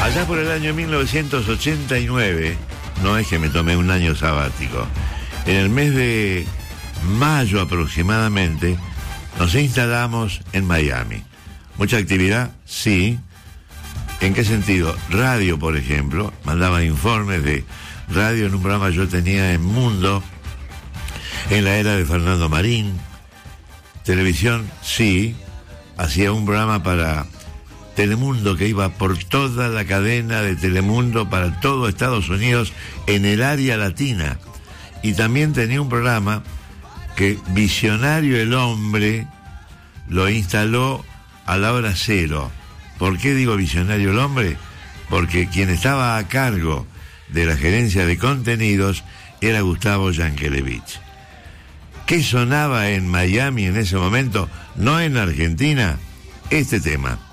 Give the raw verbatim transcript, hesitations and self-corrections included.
Allá por el año mil novecientos ochenta y nueve, no es que me tomé un año sabático, en el mes de mayo aproximadamente, nos instalamos en Miami. ¿Mucha actividad? Sí. ¿En qué sentido? Radio, por ejemplo, mandaba informes de radio en un programa que yo tenía en Mundo, en la era de Fernando Marín. Televisión, sí, hacía un programa para Telemundo que iba por toda la cadena de Telemundo para todo Estados Unidos en el área latina. Y también tenía un programa que Visionario el Hombre lo instaló a la hora cero. ¿Por qué digo Visionario el Hombre? Porque quien estaba a cargo de la gerencia de contenidos era Gustavo Yankelevich. ¿Qué sonaba en Miami en ese momento? No en Argentina. Este tema.